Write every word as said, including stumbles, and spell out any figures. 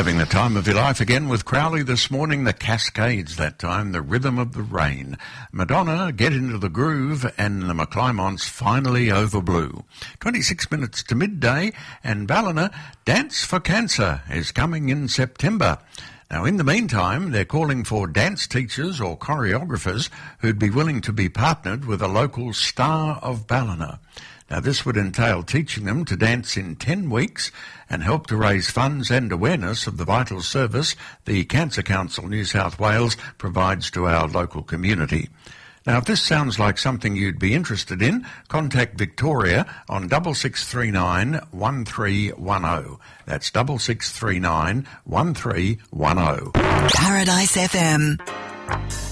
Having the time of your life again with Crowley this morning, the Cascades that time, the rhythm of the rain. Madonna, Get Into the Groove, and the McClymonts, Finally Over Blue. twenty-six minutes to midday, and Ballina, Dance for Cancer, is coming in September. Now, in the meantime, they're calling for dance teachers or choreographers who'd be willing to be partnered with a local star of Ballina. Now, this would entail teaching them to dance in ten weeks and help to raise funds and awareness of the vital service the Cancer Council New South Wales provides to our local community. Now, if this sounds like something you'd be interested in, contact Victoria on six six three nine, one three one zero. That's six six three nine, one three one zero. Paradise F M.